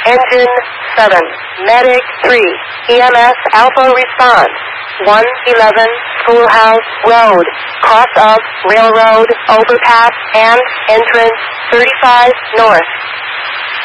Engine 7, Medic 3, EMS Alpha respond. 111 Schoolhouse Road, cross of Railroad Overpass and entrance 35 North.